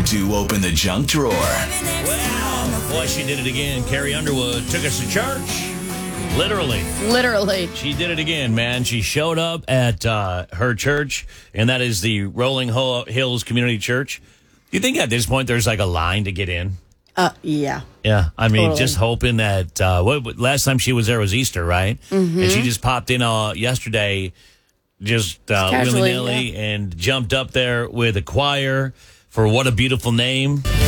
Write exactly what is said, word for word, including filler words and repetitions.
to open the junk drawer. Wow. Boy, she did it again. Carrie Underwood took us to church. Literally. Literally. She did it again, man. She showed up at uh, her church, and that is the Rolling Ho- Hills Community Church. Do you think at this point there's like a line to get in? Uh, yeah. Yeah, I mean, Totally. just hoping that, uh, what, last time she was there was Easter, right? Mm-hmm. And she just popped in uh, yesterday, just uh, Casually, willy-nilly, yeah. and jumped up there with a choir for What a Beautiful Name.